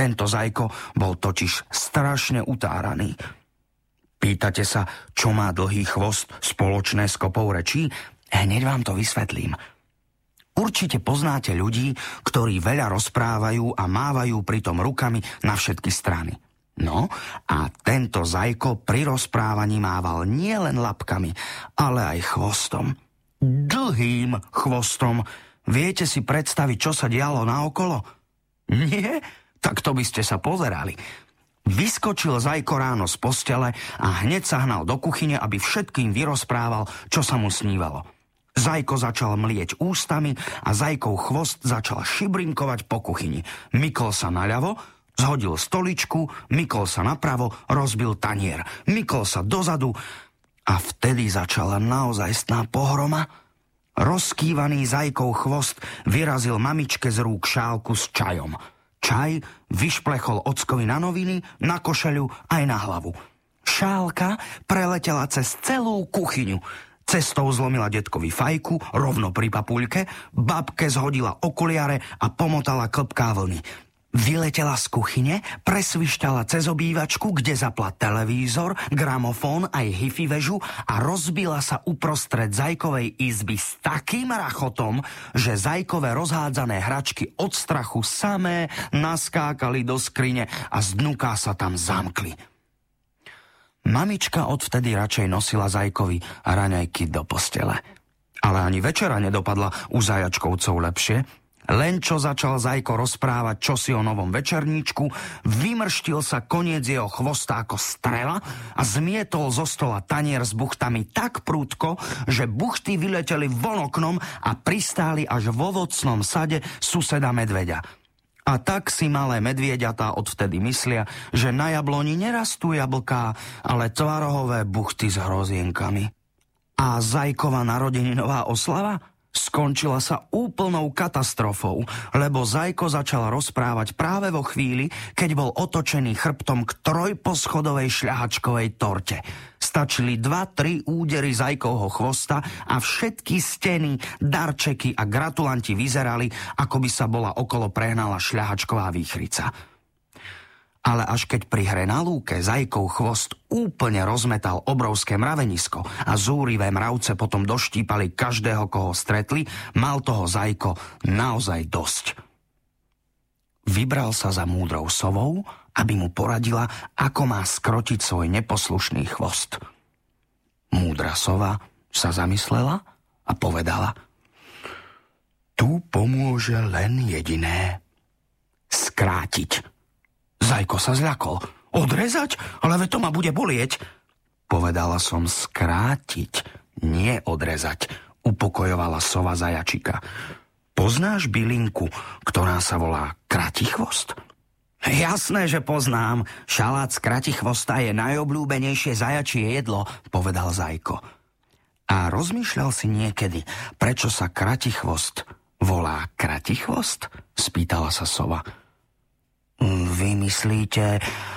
Tento zajko bol totiž strašne utáraný. Pýtate sa, čo má dlhý chvost spoločné s kopou rečí? Hneď vám to vysvetlím. Určite poznáte ľudí, ktorí veľa rozprávajú a mávajú pritom rukami na všetky strany. No a tento zajko pri rozprávaní mával nielen labkami, ale aj chvostom. Dlhým chvostom. Viete si predstaviť, čo sa dialo naokolo? Nie? Tak to by ste sa pozerali. Vyskočil zajko ráno z postele a hneď sa hnal do kuchyne, aby všetkým vyrozprával, čo sa mu snívalo. Zajko začal mlieť ústami a zajkov chvost začal šibrinkovať po kuchyni. Mykol sa naľavo, zhodil stoličku, mykol sa napravo, rozbil tanier. Mykol sa dozadu a vtedy začala naozajstná pohroma. Rozkývaný zajkov chvost vyrazil mamičke z rúk šálku s čajom. Čaj vyšplechol ockovi na noviny, na košeľu aj na hlavu. Šálka preletela cez celú kuchyňu. Cestou zlomila detkovi fajku rovno pri papuľke, babke zhodila okuliare a pomotala klbká vlny. Vyletela z kuchyne, presvišťala cez obývačku, kde zapla televízor, gramofón aj hi-fi väžu a rozbila sa uprostred zajkovej izby s takým rachotom, že zajkové rozhádzané hračky od strachu samé naskákali do skrine a z dnuka sa tam zamkli. Mamička odvtedy radšej nosila zajkovi raňajky do postele. Ale ani večera nedopadla u zajačkovcov lepšie. Len čo začal zajko rozprávať čosi o novom večerníčku, vymrštil sa koniec jeho chvosta ako strela a zmietol zo stola tanier s buchtami tak prudko, že buchty vyleteli von oknom a pristáli až vo ovocnom sade suseda medveďa. A tak si malé medvieďatá odvtedy myslia, že na jabloni nerastú jablká, ale tvarohové buchty s hrozienkami. A zajková narodeninová oslava skončila sa úplnou katastrofou, lebo zajko začal rozprávať práve vo chvíli, keď bol otočený chrbtom k trojposchodovej šľahačkovej torte. Stačili 2-3 údery zajkovho chvosta a všetky steny, darčeky a gratulanti vyzerali, ako by sa bola okolo prehnala šľahačková výchrica. Ale až keď pri hre na lúke zajkov chvost úplne rozmetal obrovské mravenisko a zúrivé mravce potom doštípali každého, koho stretli, mal toho zajko naozaj dosť. Vybral sa za múdrou sovou, aby mu poradila, ako má skrotiť svoj neposlušný chvost. Múdra sova sa zamyslela a povedala: tu pomôže len jediné. Skrátiť. Zajko sa zľakol. Odrezať? Ale to ma bude bolieť. Povedala som skrátiť, nie odrezať, upokojovala sova zajačika. Poznáš bylinku, ktorá sa volá kratichvost? Jasné, že poznám. Šalát z kratichvosta je najobľúbenejšie zajačie jedlo, povedal zajko. A rozmýšľal si niekedy, prečo sa kratichvost volá kratichvost? Spýtala sa sova. Vy myslíte...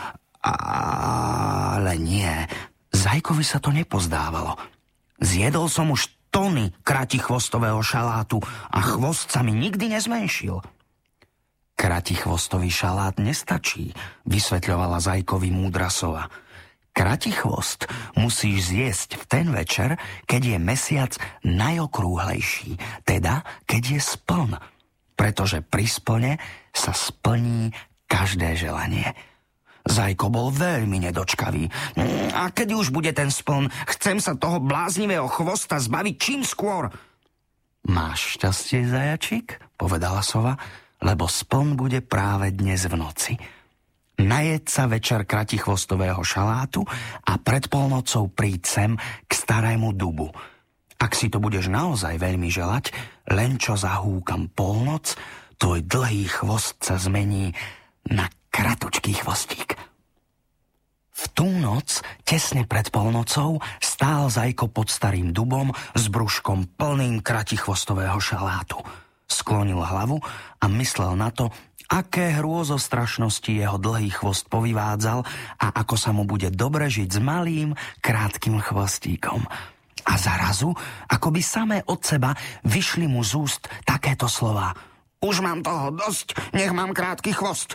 Ale nie. Zajkovi sa to nepozdávalo. Zjedol som už tony kratichvostového šalátu a chvost sa mi nikdy nezmenšil. Kratichvostový šalát nestačí, vysvetľovala zajkovi múdra sova. Kratichvost musíš zjesť v ten večer, keď je mesiac najokrúhlejší, teda keď je spln. Pretože pri splne sa splní každé želanie. Zajko bol veľmi nedočkavý. A keď už bude ten spln, chcem sa toho bláznivého chvosta zbaviť čím skôr. Máš šťastie, zajačik, povedala sova, lebo spln bude práve dnes v noci. Najed sa večer kratichvostového šalátu a pred polnocou príď sem k starému dubu. Ak si to budeš naozaj veľmi želať, len čo zahúkam polnoc, tvoj dlhý chvost sa zmení na kratučký chvostík. V tú noc, tesne pred polnocou, stál zajko pod starým dubom s brúškom plným kratichvostového šalátu. Sklonil hlavu a myslel na to, aké hrôzostrašnosti jeho dlhý chvost povyvádzal a ako sa mu bude dobre žiť s malým, krátkym chvostíkom. A zarazu, ako by samé od seba, vyšli mu z úst takéto slová. Už mám toho dosť, nech mám krátky chvost.